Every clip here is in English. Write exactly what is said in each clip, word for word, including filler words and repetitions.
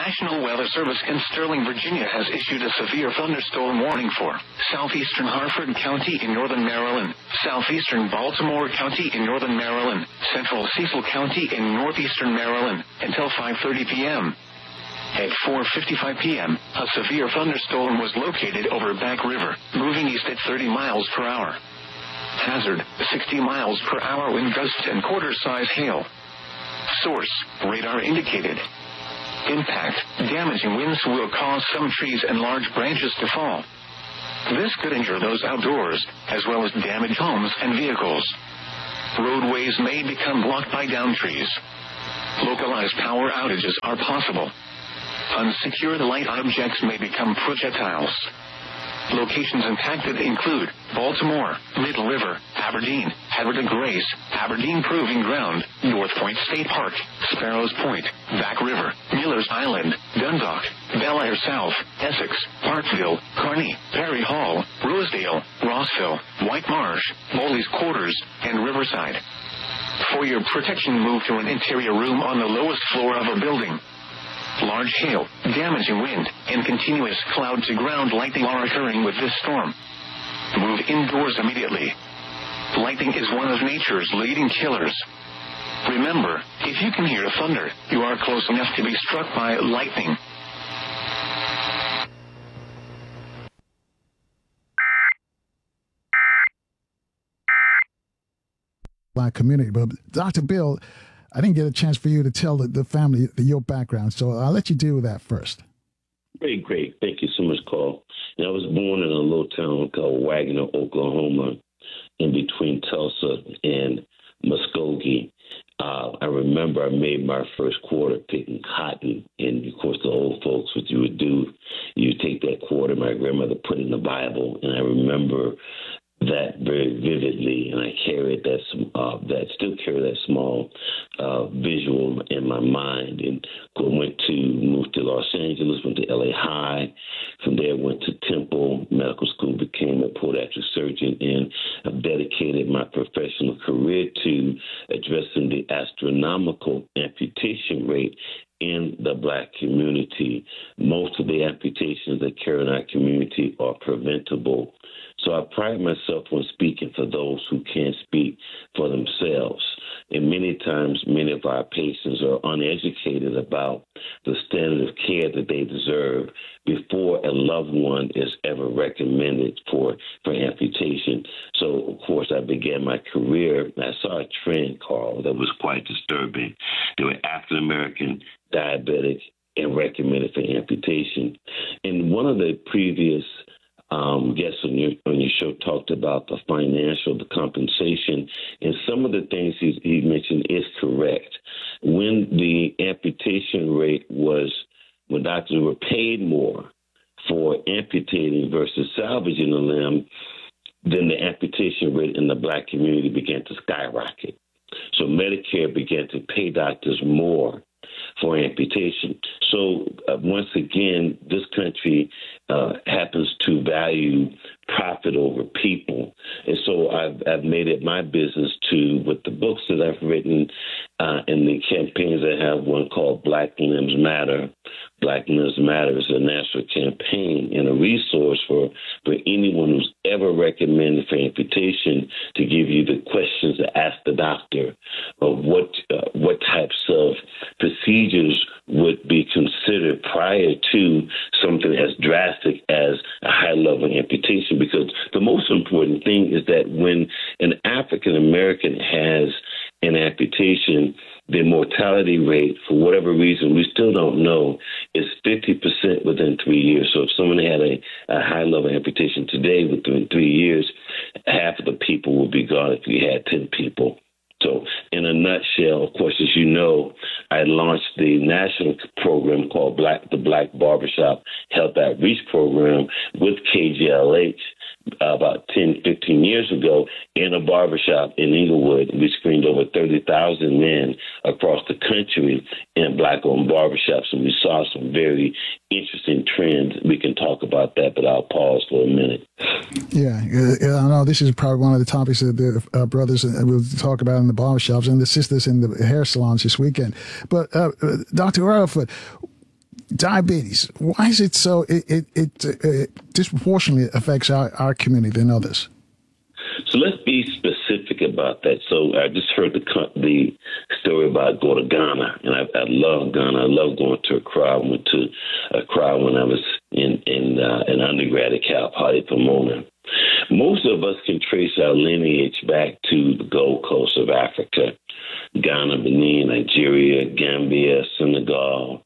National Weather Service in Sterling, Virginia has issued a severe thunderstorm warning for southeastern Harford County in northern Maryland, southeastern Baltimore County in northern Maryland, central Cecil County in northeastern Maryland until five thirty p.m. At four fifty-five p.m., a severe thunderstorm was located over Back River, moving east at thirty miles per hour. Hazard, sixty miles per hour wind gusts and quarter-size hail. Source, radar indicated. Impact, damaging winds will cause some trees and large branches to fall. This could injure those outdoors, as well as damage homes and vehicles. Roadways may become blocked by downed trees. Localized power outages are possible. Unsecured light objects may become projectiles. Locations impacted include Baltimore, Middle River, Aberdeen, Havertide Grace, Aberdeen Proving Ground, North Point State Park, Sparrows Point, Back River, Miller's Island, Dundalk, Bel Air South, Essex, Parkville, Kearney, Perry Hall, Rosedale, Rossville, White Marsh, Bowley's Quarters, and Riverside. For your protection, move to an interior room on the lowest floor of a building. Large hail, damaging wind, and continuous cloud-to-ground lightning are occurring with this storm. Move indoors immediately. Lightning is one of nature's leading killers. Remember, if you can hear thunder, you are close enough to be struck by lightning. Black community, but Doctor Bill, I didn't get a chance for you to tell the, the family the, your background, so I'll let you deal with that first. Great, great. Thank you so much, Carl. And I was born in a little town called Wagner, Oklahoma, in between Tulsa and Muskogee. Uh, I remember I made my first quarter picking cotton, and of course the old folks, what you would do, you take that quarter my grandmother put in the Bible, and I remember that very vividly, and I carried that, uh, that still carry that small uh, visual in my mind. And went to, moved to Los Angeles, went to L A High. From there, went to Temple Medical School, became a podiatric surgeon, and I've dedicated my professional career to addressing the astronomical amputation rate in the Black community. Most of the amputations that occur in our community are preventable. So I pride myself on speaking for those who can't speak for themselves. And many times, many of our patients are uneducated about the standard of care that they deserve before a loved one is ever recommended for, for amputation. So, of course, I began my career, and I saw a trend, Carl, that was quite disturbing. There were African-American diabetic and recommended for amputation. And one of the previous Um, guests on your, on your show talked about the financial, the compensation, and some of the things he, he mentioned is correct. When the amputation rate was, when doctors were paid more for amputating versus salvaging a limb, then the amputation rate in the Black community began to skyrocket. So Medicare began to pay doctors more for amputation. So uh, once again, this country uh, happens to value profit over people. And so I've, I've made it my business to, with the books that I've written uh, and the campaigns, I have one called Black Limbs Matter. Black Limbs Matter is a national campaign and a resource for, for anyone who's ever recommended for amputation to give you the questions to ask the doctor of what, uh, what types of procedures would be considered prior to something as drastic as a high-level amputation. Because the most important thing is that when an African American has an amputation, the mortality rate, for whatever reason, we still don't know, is fifty percent within three years. So if someone had a, a high-level amputation today, within three years, half of the people will be gone if you had ten people. So in a nutshell, of course, as you know, I launched the national program called Black the Black Barbershop Health Outreach Program with K G L H uh, about ten, fifteen years ago in a barbershop in Inglewood. We screened over thirty thousand men across the country in Black-owned barbershops, and we saw some very interesting trends. We can talk about that, but I'll pause for a minute. Yeah, I know this is probably one of the topics that the uh, brothers will talk about in the barbershops and the sisters in the hair salons this weekend. But uh, Doctor Rutherford, diabetes. Why is it so? It it, it, uh, it disproportionately affects our, our community than others. So let's be specific about that. So I just heard the the story about going to Ghana, and I, I love Ghana. I love going to Accra. I went to Accra when I was in in uh, an undergrad at Cal Poly Pomona. Most of us can trace our lineage back to the Gold Coast of Africa, Ghana, Benin, Nigeria, Gambia, Senegal.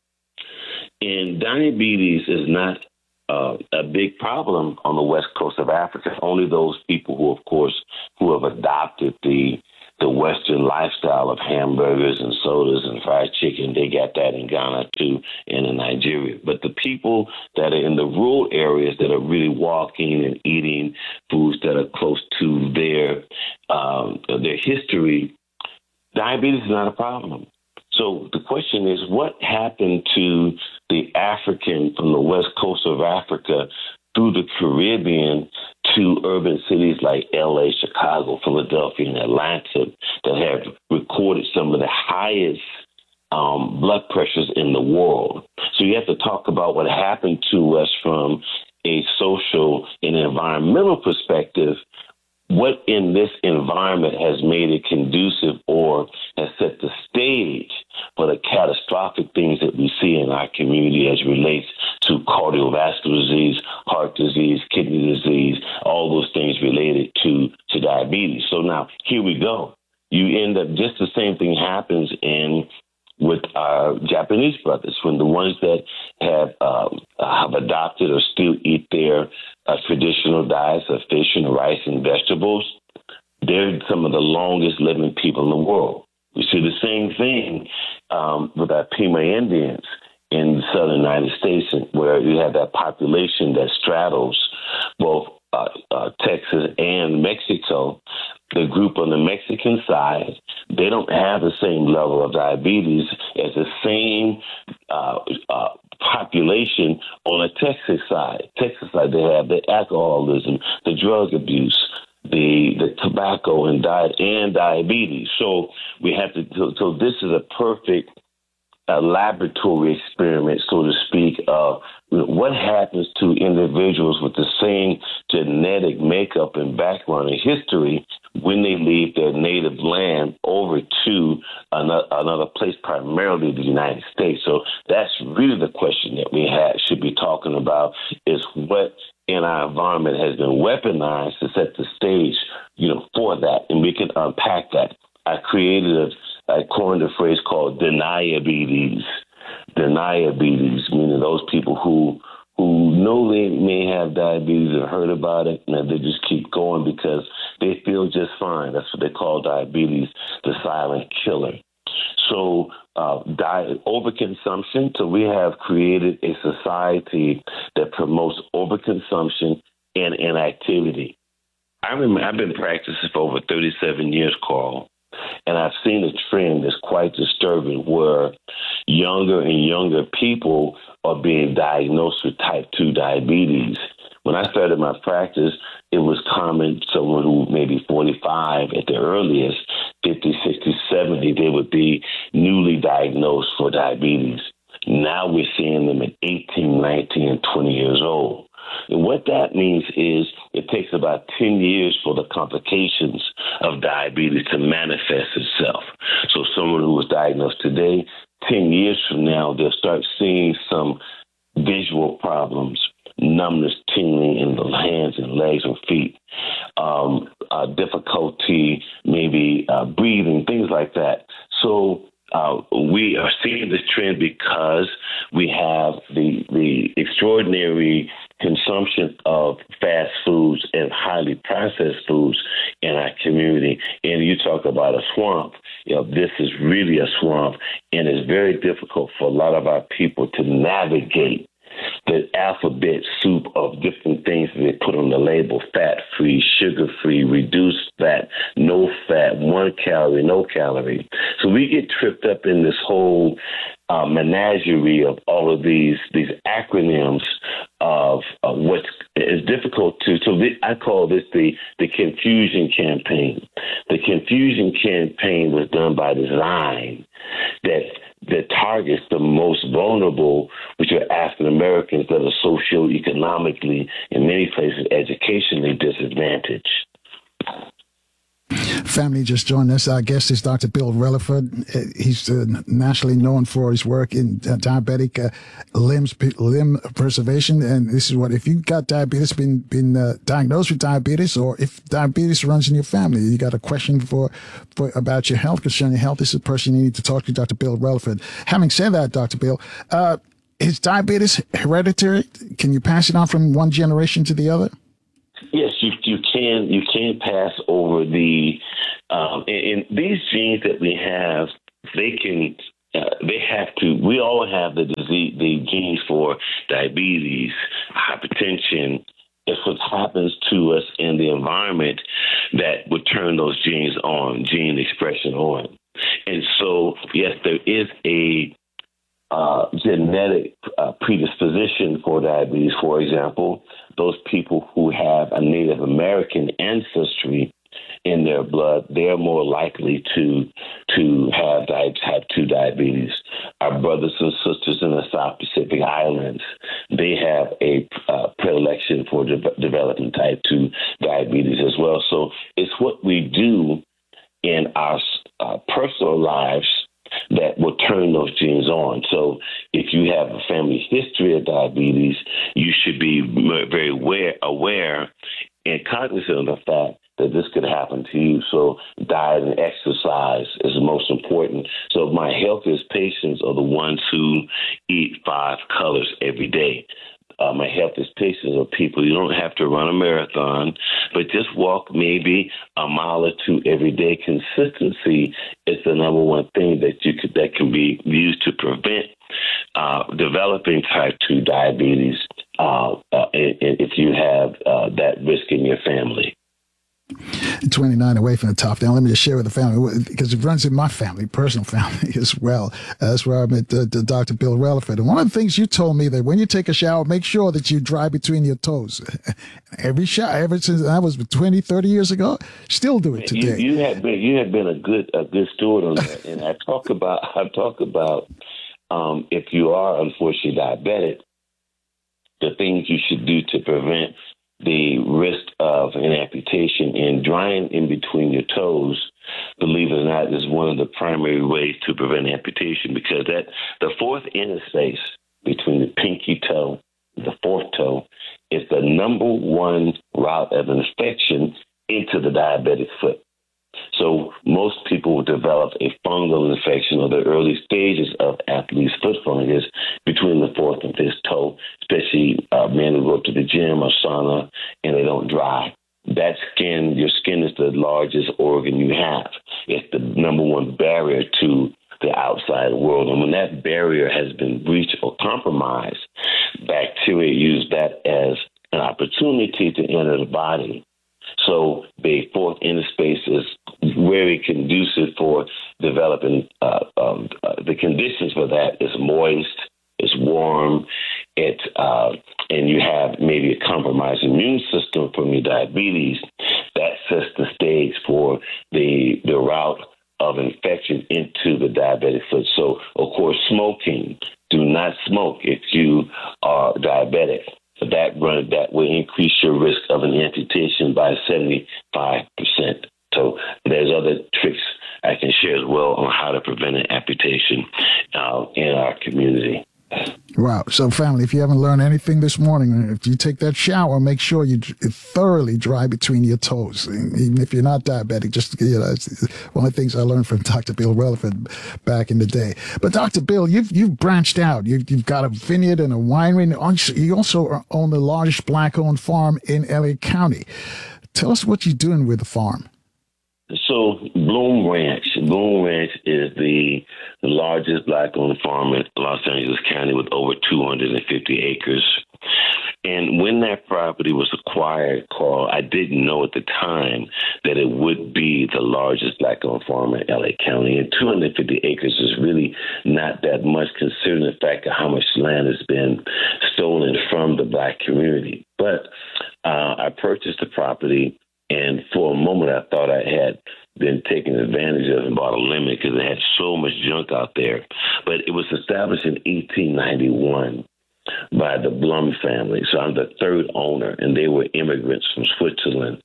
And diabetes is not uh, a big problem on the west coast of Africa. Only those people who, of course, who have adopted the the Western lifestyle of hamburgers and sodas and fried chicken, they got that in Ghana too and in Nigeria. But the people that are in the rural areas that are really walking and eating foods that are close to their um, their history, diabetes is not a problem. So the question is, what happened to the African from the west coast of Africa through the Caribbean to urban cities like L A, Chicago, Philadelphia, and Atlanta that have recorded some of the highest um, blood pressures in the world? So you have to talk about what happened to us from a social and environmental perspective. What in this environment has made it conducive or has set the stage for the catastrophic things that we see in our community as it relates to cardiovascular disease, heart disease, kidney disease, all those things related to, to diabetes. So now here we go. You end up just the same thing happens in with our Japanese brothers, when the ones that have uh, have adopted or still eat their uh, traditional diets of fish and rice and vegetables, they're some of the longest living people in the world. We see the same thing um, with our Pima Indians in the southern United States, where you have that population that straddles both uh, uh, Texas and Mexico. The group on the Mexican side, they don't have the same level of diabetes as the same uh, uh, population on the Texas side. Texas side, they have the alcoholism, the drug abuse, the the tobacco and diet and diabetes. So we have to. So, so this is a perfect uh, laboratory experiment, so to speak, of what happens to individuals with the same genetic makeup and background and history when they leave their native land over to another, another place, primarily the United States. So that's really the question that we have, should be talking about, is what in our environment has been weaponized to set the stage, you know, for that. And we can unpack that. I created a, I coined a phrase called deniabetes. Deniabetes, meaning those people who who know they may have diabetes and heard about it, and they just keep going because they feel just fine. That's what they call diabetes, the silent killer. So uh, diet, overconsumption. So we have created a society that promotes overconsumption and inactivity. I remember I've been practicing for over thirty-seven years, Carl, and I've seen a trend that's quite disturbing where younger and younger people are being diagnosed with type two diabetes. When I started my practice, it was common, someone who maybe forty-five at the earliest, fifty, sixty, seventy, they would be newly diagnosed for diabetes. Now we're seeing them at eighteen, nineteen, and twenty years old. And what that means is it takes about ten years for the complications of diabetes to manifest itself. So someone who was diagnosed today, ten years from now, they'll start seeing some visual problems, numbness, tingling in the hands and legs or feet, um, uh, difficulty, maybe uh, breathing, things like that. So uh, we are seeing this trend because we have the the extraordinary consumption of fast foods and highly processed foods in our community. And you talk about a swamp. You know, this is really a swamp, and it's very difficult for a lot of our people to navigate the alphabet soup of different things that they put on the label: fat-free, sugar-free, reduced fat, no fat, one calorie, no calorie. So we get tripped up in this whole uh, menagerie of all of these these acronyms of, of what is difficult to. So th- I call this the the confusion campaign. The confusion campaign was done by design that that targets the most vulnerable, which are African Americans that are socioeconomically, in many places, educationally disadvantaged. Family just joined us. Our guest is Doctor Bill Relaford. He's uh, nationally known for his work in uh, diabetic uh, limbs, limb preservation. And this is what, if you've got diabetes, been been uh, diagnosed with diabetes, or if diabetes runs in your family, you got a question for, for about your health, concern your health, this is the person you need to talk to, Doctor Bill Relaford. Having said that, Doctor Bill, uh, is diabetes hereditary? Can you pass it on from one generation to the other? Yes, you you can you can pass over the um, and, and these genes that we have. They can uh, they have to. We all have the disease, the genes for diabetes, hypertension. It's what happens to us in the environment that would turn those genes on, gene expression on. And so, yes, there is a Uh, genetic uh, predisposition for diabetes. For example, those people who have a Native American ancestry in their blood, they're more likely to to have type two diabetes. Our brothers and sisters in the South Pacific Islands, they have a uh, predilection for de- developing type two diabetes as well. So it's what we do in our uh, personal lives that will turn those genes on. So if you have a family history of diabetes, you should be very aware, aware and cognizant of the fact that this could happen to you. So diet and exercise is the most important. So my healthiest patients are the ones who eat five colors every day. Uh, my healthiest patients are people, you don't have to run a marathon, but just walk maybe a mile or two every day. Consistency is the number one thing that you could, that can be used to prevent uh, developing type two diabetes uh, uh, if you have uh, that risk in your family. twenty-nine away from the top down. Let me just share with the family, because it runs in my family, personal family as well. Uh, that's where I met uh, Doctor Bill Relaford. And one of the things you told me, that when you take a shower, make sure that you dry between your toes. Every shower, ever since that was twenty, thirty years ago, still do it today. You, you have been you have been a good a good steward on that. And I talk about I talk about um, if you are unfortunately diabetic, the things you should do to prevent the risk of an amputation. And drying in between your toes, believe it or not, is one of the primary ways to prevent amputation, because that the fourth interspace between the pinky toe and the fourth toe is the number one route of infection into the diabetic foot. So most people will develop a fungal infection or the early stages of athlete's foot fungus between the fourth and fifth toe, especially uh, men who go to the gym or sauna and they don't dry. That skin, your skin is the largest organ you have. It's the number one barrier to the outside world. And when that barrier has been breached or compromised, bacteria use that as an opportunity to enter the body. So the fourth interspace is very conducive for developing uh, um, uh, the conditions for that. Is moist, it's warm, it uh, and you have maybe a compromised immune system from your diabetes. That sets the stage for the the route of infection into the diabetic foot. So, of course, smoking. Do not smoke if you are diabetic. That run that will increase your risk of an amputation by seventy-five percent. So there's other tricks I can share as well on how to prevent an amputation uh, in our community. Wow. So, family, if you haven't learned anything this morning, if you take that shower, make sure you thoroughly dry between your toes. Even if you're not diabetic, just, you know, it's one of the things I learned from Doctor Bill Relaford back in the day. But, Doctor Bill, you've you've branched out. You've, you've got a vineyard and a winery. You also own the largest black-owned farm in L A County. Tell us what you're doing with the farm. So Bloom Ranch, Bloom Ranch is the, the largest black-owned farm in Los Angeles County with over two hundred fifty acres. And when that property was acquired, Carl, I didn't know at the time that it would be the largest black-owned farm in L A County. And two hundred fifty acres is really not that much, considering the fact of how much land has been still stolen from the black community. But uh, I purchased the property, and for a moment I thought I had been taken advantage of and bought a limit because it had so much junk out there. But it was established in eighteen ninety-one by the Blum family. So I'm the third owner, and they were immigrants from Switzerland.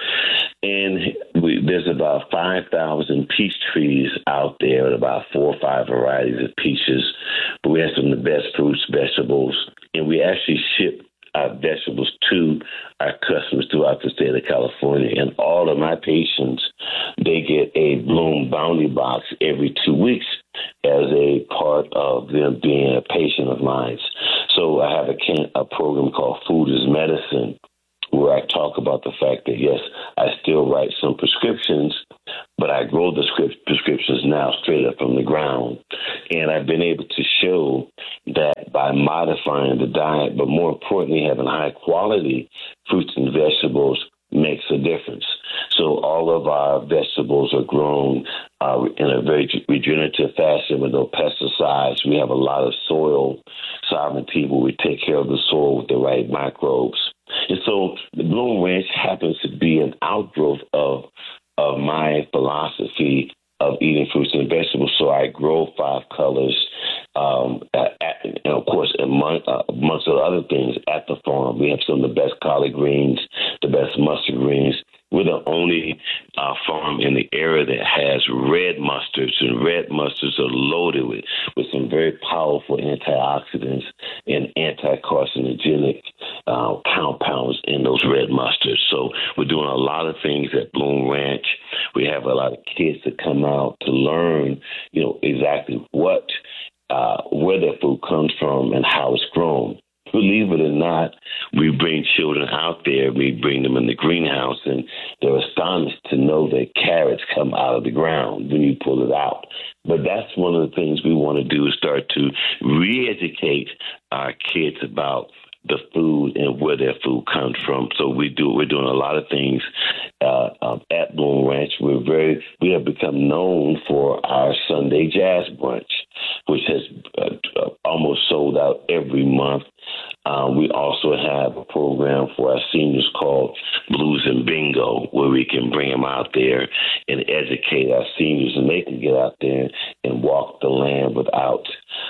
And we, there's about five thousand peach trees out there, and about four or five varieties of peaches. But we have some of the best fruits, vegetables, and we actually ship our vegetables to our customers throughout the state of California. And all of my patients, they get a Bloom Bounty Box every two weeks as a part of them being a patient of mine. So I have a, can- a program called Food is Medicine, where I talk about the fact that, yes, I still write some prescriptions, but I grow the script prescriptions now straight up from the ground. And I've been able to show that by modifying the diet, but more importantly, having high quality fruits and vegetables makes a difference. So all of our vegetables are grown uh, in a very regenerative fashion with no pesticides. We have a lot of soil sovereignty where we take care of the soil with the right microbes. And so the Bloom Ranch happens to be an outgrowth of of my philosophy of eating fruits and vegetables. So I grow five colors, um, at, at, and of course, among, uh, amongst other things, at the farm. We have some of the best collard greens, the best mustard greens. We're the only uh, farm in the area that has red mustards, and red mustards are loaded with, with some very powerful antioxidants and anti-carcinogenic uh, compounds in those red mustards. So we're doing a lot of things at Bloom Ranch. We have a lot of kids that come out to learn, you know, exactly what, uh, where their food comes from and how it's grown. Believe it or not, we bring children out there, we bring them in the greenhouse, and they're astonished to know that carrots come out of the ground when you pull it out. But that's one of the things we want to do, is start to re-educate our kids about the food and where their food comes from. So we do, we're doing a lot of things uh, um, at Bloom Ranch. We're very, we have become known for our Sunday jazz brunch, which has uh, almost sold out every month. Um, we also have a program for our seniors called Blues and Bingo, where we can bring them out there and educate our seniors, and they can get out there and walk the land without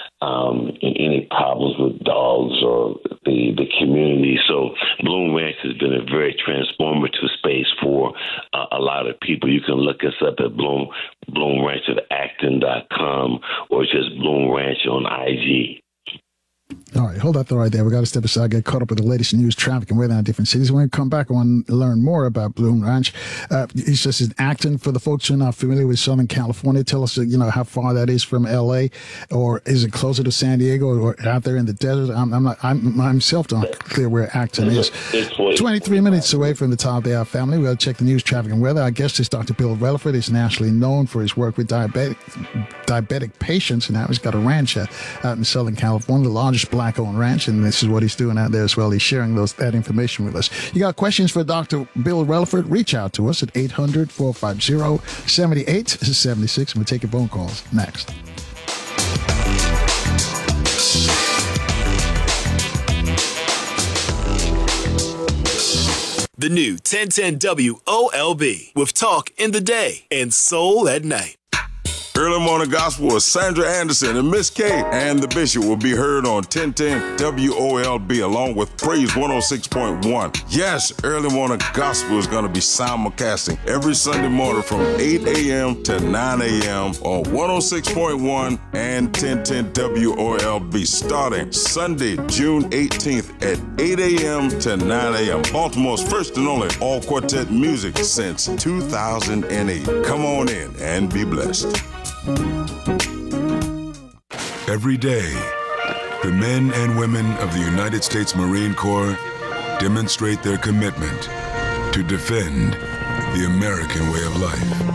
um, any problems with dogs or the, the community. So Bloom Ranch has been a very transformative space for uh, a lot of people. You can look us up at Bloom, bloom ranch of acton dot com, or just Bloom Ranch on I G. All right, hold that thought right there. We got to step aside, get caught up with the latest news, traffic, and weather in different cities. When we come back, I want to learn more about Bloom Ranch. Uh, he says it's Acton. For the folks who are not familiar with Southern California, tell us, you know, how far that is from L A, or is it closer to San Diego, or out there in the desert? I'm, I'm not, I'm myself not clear where Acton is. twenty-three minutes away from the top of the hour, family. We'll check the news, traffic, and weather. Our guest is Doctor Bill Relaford. He's nationally known for his work with diabetic diabetic patients, and now he's got a ranch uh, out in Southern California, the largest black-owned ranch, and this is what he's doing out there as well. He's sharing those that information with us. You got questions for Doctor Bill Relaford? Reach out to us at eight hundred, four five zero, seven eight seven six, and we'll take your phone calls next. The new ten ten W O L B, with talk in the day and soul at night. Early Morning Gospel with Sandra Anderson and Miss K and the Bishop will be heard on ten ten W O L B along with Praise one oh six point one. Yes, Early Morning Gospel is going to be simulcasting every Sunday morning from eight a.m. to nine a.m. on one oh six point one and ten ten W O L B starting Sunday, June eighteenth at eight a.m. to nine a.m. Baltimore's first and only all-quartet music since two thousand eight. Come on in and be blessed. Every day, the men and women of the United States Marine Corps demonstrate their commitment to defend the American way of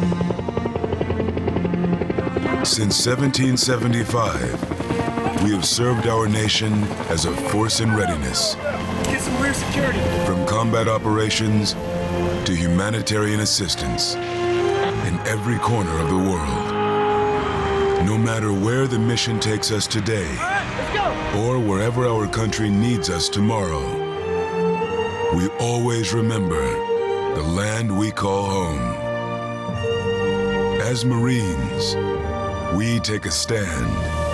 life. Since seventeen seventy-five, we have served our nation as a force in readiness. Get some rear security. From combat operations to humanitarian assistance in every corner of the world. No matter where the mission takes us today, Let's go! or wherever our country needs us tomorrow, we always remember the land we call home. As Marines, we take a stand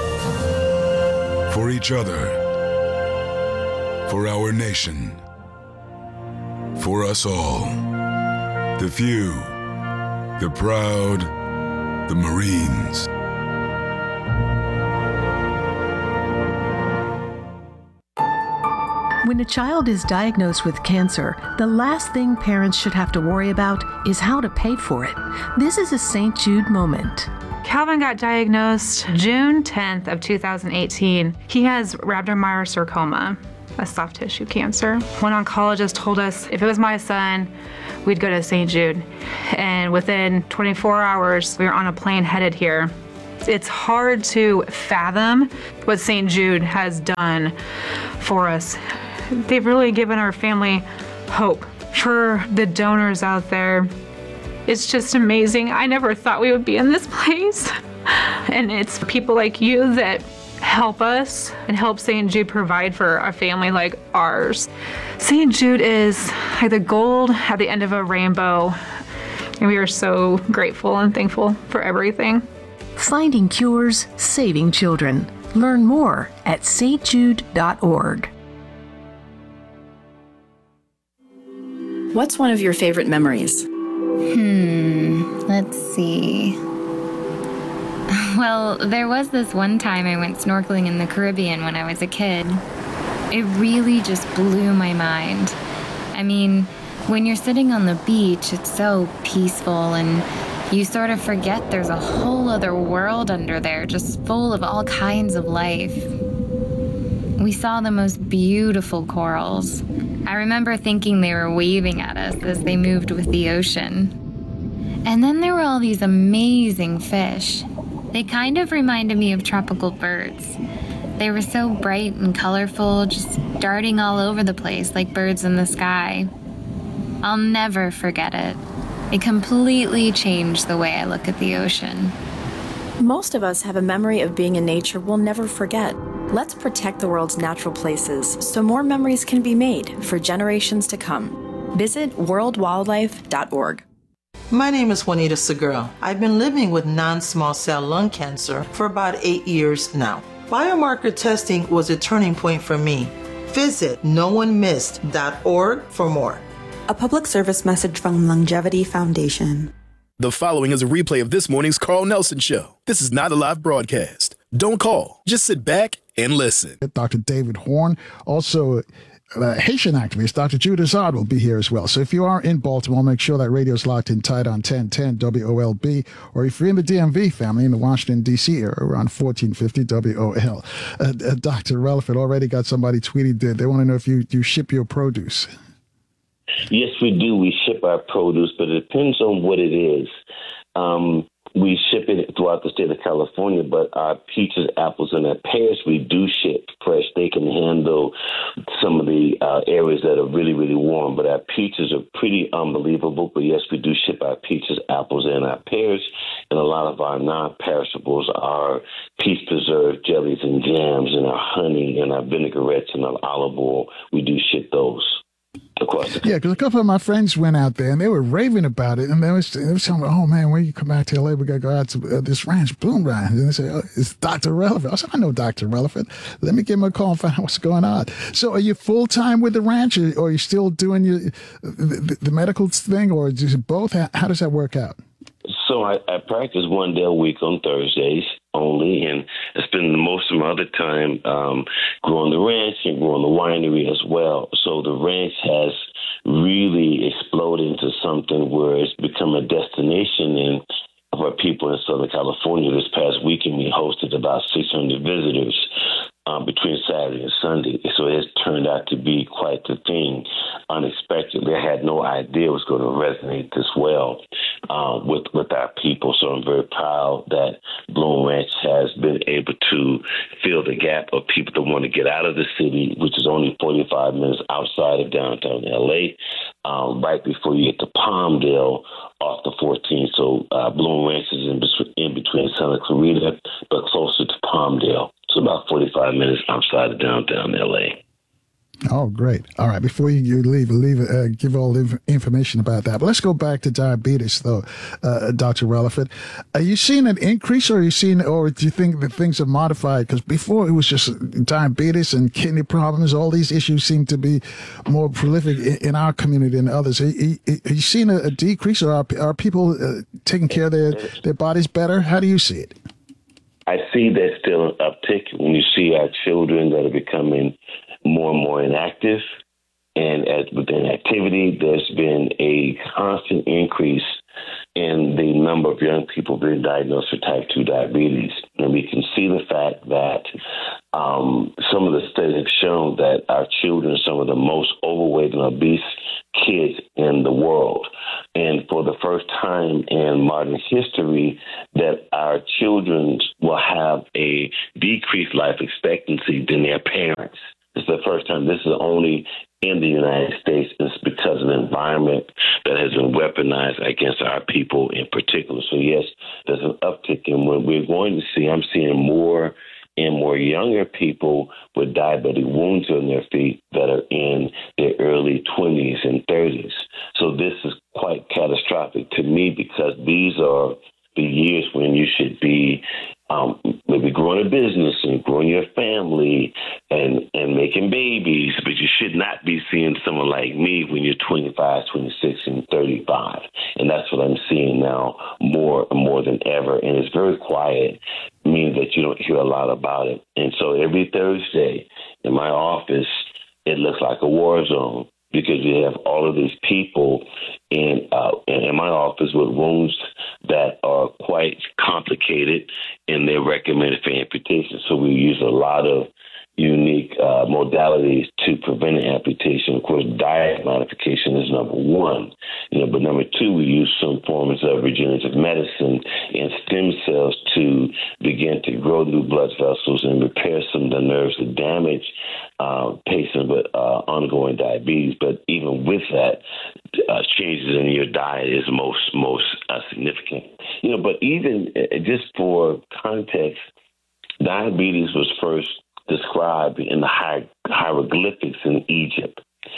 for each other, for our nation, for us all. The few, the proud, the Marines. When a child is diagnosed with cancer, the last thing parents should have to worry about is how to pay for it. This is a Saint Jude moment. Calvin got diagnosed June tenth of two thousand eighteen. He has rhabdomyosarcoma, a soft tissue cancer. One oncologist told us if it was my son, we'd go to Saint Jude. And within twenty-four hours, we were on a plane headed here. It's hard to fathom what Saint Jude has done for us. They've really given our family hope. For the donors out there, it's just amazing. I never thought we would be in this place. And it's people like you that help us and help Saint Jude provide for a family like ours. Saint Jude is like the gold at the end of a rainbow. And we are so grateful and thankful for everything. Finding cures, saving children. Learn more at s t jude dot org. What's one of your favorite memories? Hmm, let's see. Well, there was this one time I went snorkeling in the Caribbean when I was a kid. It really just blew my mind. I mean, when you're sitting on the beach, it's so peaceful and you sort of forget there's a whole other world under there, just full of all kinds of life. We saw the most beautiful corals. I remember thinking they were waving at us as they moved with the ocean. And then there were all these amazing fish. They kind of reminded me of tropical birds. They were so bright and colorful, just darting all over the place like birds in the sky. I'll never forget it. It completely changed the way I look at the ocean. Most of us have a memory of being in nature we'll never forget. Let's protect the world's natural places so more memories can be made for generations to come. Visit world wildlife dot org. My name is Juanita Segura. I've been living with non-small cell lung cancer for about eight years now. Biomarker testing was a turning point for me. Visit no one missed dot org for more. A public service message from Longevity Foundation. The following is a replay of this morning's Carl Nelson Show. This is not a live broadcast. Don't call. Just sit back and listen. Doctor David Horn, also uh, Haitian activist, Doctor Jude Azad will be here as well. So if you are in Baltimore, make sure that radio's locked in tight on ten ten W O L B, or if you're in the D M V family in the Washington, D C area, around fourteen fifty W O L. Uh, uh, Doctor Relaford already got somebody tweeted that they want to know if you, you ship your produce. Yes, we do. We ship our produce, but it depends on what it is. Um, we ship it throughout the state of California, but our peaches, apples, and our pears, we do ship fresh. They can handle some of the uh, areas that are really, really warm, but our peaches are pretty unbelievable. But yes, we do ship our peaches, apples, and our pears, and a lot of our non-perishables are peach preserve jellies and jams, and our honey, and our vinaigrettes, and our olive oil. We do ship those. Yeah, because a couple of my friends went out there and they were raving about it, and they was they was telling me, "Oh man, when you come back to L A, we got to go out to uh, this ranch, Bloom Ranch." And they said, oh, "It's Doctor Relaford." I said, "I know Doctor Relaford. Let me give him a call and find out what's going on." So, are you full time with the ranch, or, or are you still doing your the, the medical thing, or is it both? How, how does that work out? So I, I practice one day a week on Thursdays only, and I spend most of my other time um, growing the ranch and growing the winery as well. So the ranch has really exploded into something where it's become a destination in for people in Southern California. This past weekend, we hosted about six hundred visitors um, between Saturday and Sunday. So it's turned out to be quite the thing. Unexpectedly, I had no idea it was going to resonate this well uh, with with our people. So I'm very proud that Bloom Ranch has been able to fill the gap of people that want to get out of the city, which is only forty-five minutes outside of downtown L A, um, right before you get to Palmdale off the fourteenth. So uh, Bloom Ranch is in, in between Santa Clarita, but closer to Palmdale. It's about forty-five minutes outside of downtown L A. Oh, great. All right. Before you leave, leave uh, give all the information about that. But let's go back to diabetes, though, uh, Doctor Relaford. Are you seeing an increase, or are you seeing, or do you think that things are modified? Because before it was just diabetes and kidney problems. All these issues seem to be more prolific in, in our community than others. Are you, are you seeing a, a decrease, or are, are people uh, taking care of their, their bodies better? How do you see it? I see there's still an uptick when you see our children that are becoming more and more inactive. And as within activity, there's been a constant increase in the number of young people being diagnosed with type two diabetes. And we can see the fact that um, some of the studies have shown that our children are some of the most overweight and obese kids in the world. And for the first time in modern history, that our children will have a decreased life expectancy than their parents. It's the first time. This is only in the United States. It's because of the environment that has been weaponized against our people in particular. So, yes, there's an uptick in what we're going to see. I'm seeing more and more younger people with diabetic wounds on their feet that are in their early twenties and thirties. So this is quite catastrophic to me, because these are the years when you should be um, maybe growing a business and growing your family and, and making babies, but you should not be seeing someone like me when you're twenty-five, twenty-six, and thirty-five. And that's what I'm seeing now more and more than ever. And it's very quiet, meaning that you don't hear a lot about it. And so every Thursday in my office, it looks like a war zone, because we have all of these people in, uh, in my office with wounds that are quite complicated, and they're recommended for amputation. So we use a lot of unique uh, modalities to prevent an amputation. Of course, diet modification is number one, you know, but number two, we use some forms of regenerative medicine and stem cells to begin to grow new blood vessels and repair some of the nerves that damage uh, patients with uh, ongoing diabetes. But even with that, uh, changes in your diet is most most uh, significant. You know, but even uh, just for context, diabetes was first described in the hier- hieroglyphics in Egypt.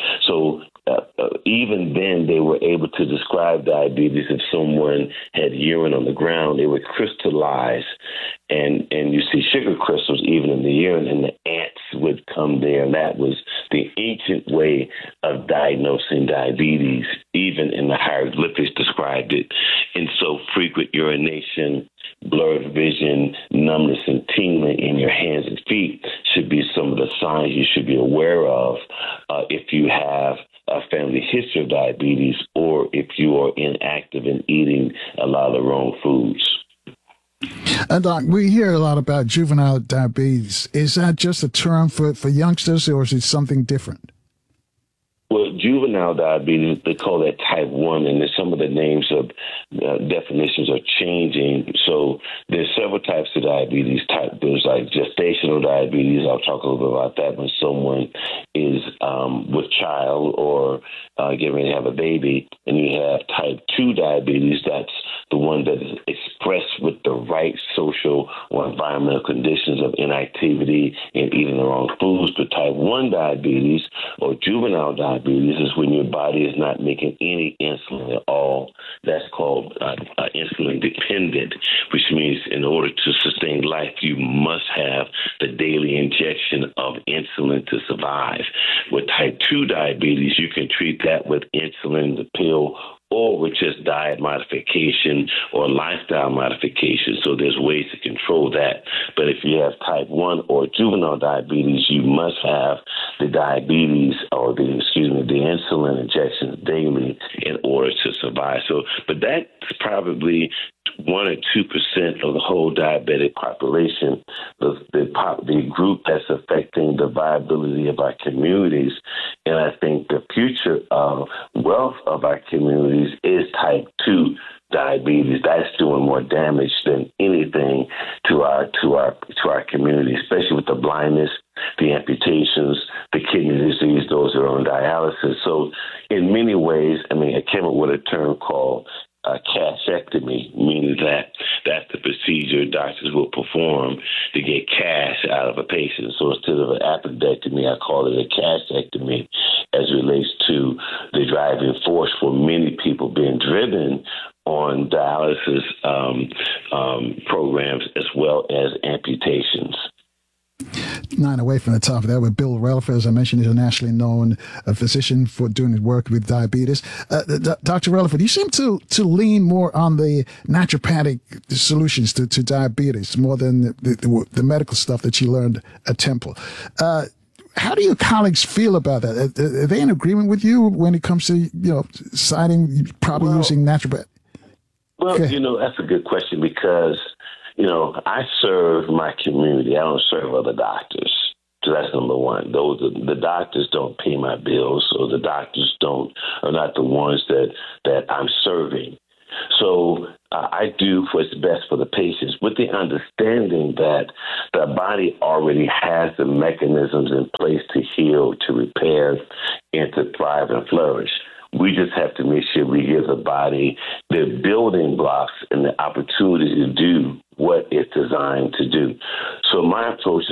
So uh, uh, even then, they were able to describe diabetes. If someone had urine on the ground, they would crystallize, and, and you see sugar crystals even in the urine, and the ants would come there. And that was the ancient way of diagnosing diabetes. Even in the hieroglyphics described it. And so frequent urination, blurred vision, numbness, and tingling in your hands and feet should be some of the signs you should be aware of uh, if you have a family history of diabetes, or if you are inactive and eating a lot of the wrong foods. And Doc, we hear a lot about juvenile diabetes. Is that just a term for, for youngsters, or is it something different? Well, juvenile diabetes, they call that type one, and some of the names of uh, definitions are changing. So there's several types of diabetes. Type There's like gestational diabetes. I'll talk a little bit about that when someone is um, with child or uh, getting ready to have a baby. And you have type two diabetes. That's the one that is expressed with the right social or environmental conditions of inactivity and eating the wrong foods. But type one diabetes or juvenile diabetes Diabetes is when your body is not making any insulin at all. That's called uh, uh, insulin dependent, which means in order to sustain life, you must have the daily injection of insulin to survive. With type two diabetes, you can treat that with insulin, the pill, or with just diet modification or lifestyle modification. So there's ways to control that. But if you have type one or juvenile diabetes, you must have the diabetes or the, excuse me, the insulin injections daily in order to survive. So, but that's probably one or two percent of the whole diabetic population, the, the pop, the group that's affecting the viability of our communities. And I think the future of wealth of our communities is type two diabetes. That's doing more damage than anything to our to our to our community, especially with the blindness, the amputations, the kidney disease, those that are on dialysis. So in many ways, I mean, I came up with a term called a cashectomy, meaning that that's the procedure doctors will perform to get cash out of a patient. So instead of an appendectomy, I call it a cashectomy as it relates to the driving force for many people being driven on dialysis um, um, programs as well as amputations. Not away from the top of that, with Bill Relaford, as I mentioned, is a nationally known uh, physician for doing his work with diabetes. Uh, D- Doctor Relaford, you seem to to lean more on the naturopathic solutions to, to diabetes more than the, the, the medical stuff that you learned at Temple. Uh, how do your colleagues feel about that? Are, are they in agreement with you when it comes to, you know, citing, probably well, using naturopath? Well, okay. you know, that's a good question because, you know, I serve my community. I don't serve other doctors. So that's number one. Those the doctors don't pay my bills, so the doctors don't are not the ones that that I'm serving. So uh, I do what's best for the patients, with the understanding that the body already has the mechanisms in place to heal, to repair, and to thrive and flourish. We just have to make sure we give the body the building blocks and the opportunity to do what it's designed to do. So my approach